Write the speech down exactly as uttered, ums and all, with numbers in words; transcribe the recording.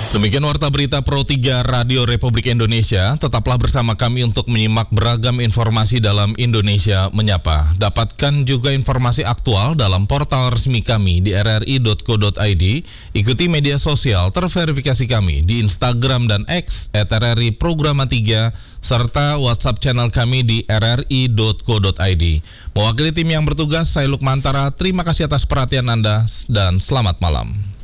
Demikian Warta Berita Pro tiga Radio Republik Indonesia. Tetaplah bersama kami untuk menyimak beragam informasi dalam Indonesia Menyapa. Dapatkan juga informasi aktual dalam portal resmi kami di r r i dot co dot i d. Ikuti media sosial terverifikasi kami di Instagram dan X et r r i programa tiga serta WhatsApp channel kami di r r i dot co dot i d. Mewakili tim yang bertugas, saya Lukmantara. Terima kasih atas perhatian Anda dan selamat malam.